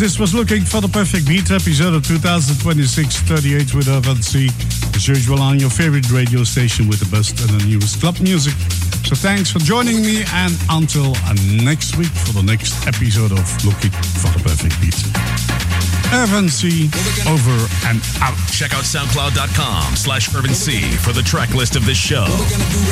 This was Looking for the Perfect Beat, episode of 2026-38 with Irvan C. As usual on your favorite radio station with the best and the newest club music. So thanks for joining me, and until next week for the next episode of Looking for the Perfect Beat. Irvan C. over and out. Check out SoundCloud.com/IrvanC for the track list of this show.